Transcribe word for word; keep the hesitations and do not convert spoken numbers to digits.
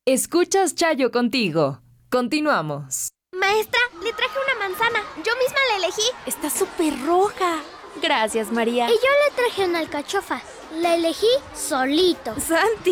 Escuchas Chayo contigo. Continuamos. Maestra, le traje una manzana. Yo misma la elegí. Está súper roja. Gracias, María. Y yo le traje una alcachofa. La elegí solito. Santi.